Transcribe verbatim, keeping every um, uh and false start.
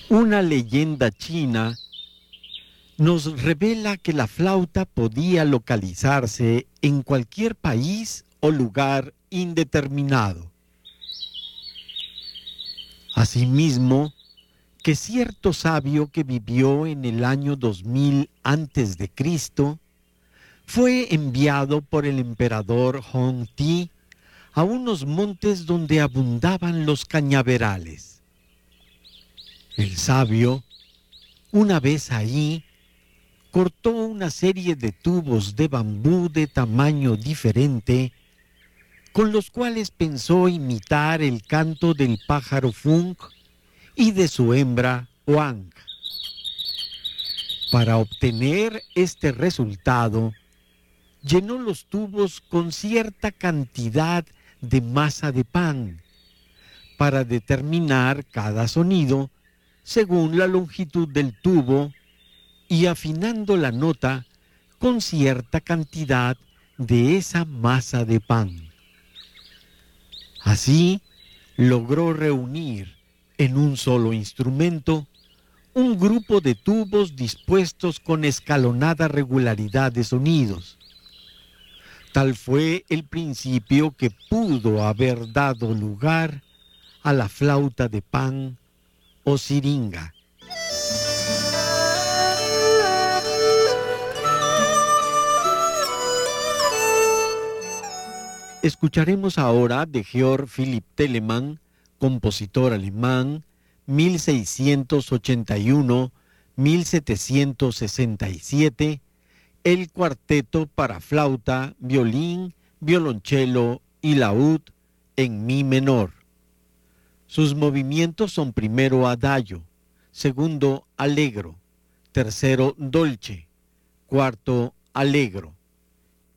Una leyenda china nos revela que la flauta podía localizarse en cualquier país o lugar indeterminado. Asimismo, que cierto sabio que vivió en el año dos mil antes de Cristo fue enviado por el emperador Hong Ti a unos montes donde abundaban los cañaverales. El sabio, una vez ahí, cortó una serie de tubos de bambú de tamaño diferente, con los cuales pensó imitar el canto del pájaro Fung y de su hembra Wang. Para obtener este resultado, llenó los tubos con cierta cantidad de masa de pan, para determinar cada sonido según la longitud del tubo y afinando la nota con cierta cantidad de esa masa de pan. Así, logró reunir en un solo instrumento un grupo de tubos dispuestos con escalonada regularidad de sonidos. Tal fue el principio que pudo haber dado lugar a la flauta de pan o siringa. Escucharemos ahora de Georg Philipp Telemann, compositor alemán, mil seiscientos ochenta y uno a mil setecientos sesenta y siete, el cuarteto para flauta, violín, violonchelo y laúd en mi menor. Sus movimientos son primero adagio, segundo allegro, tercero dolce, cuarto allegro.